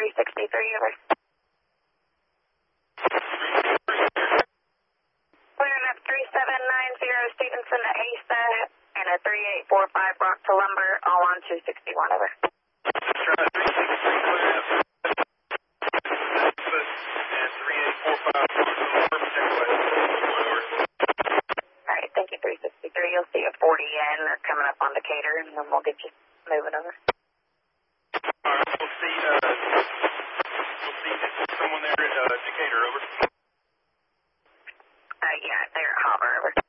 363, over. Clearing up 3790 Stevenson to ASA and a 3845 Brock to Lumber, all on 261, over. Alright, thank you, 363. You'll see a 40N coming up on Decatur, and then we'll get you moving over. Alright, we'll see someone there at Decatur, over. Yeah, they're at Hopper, over.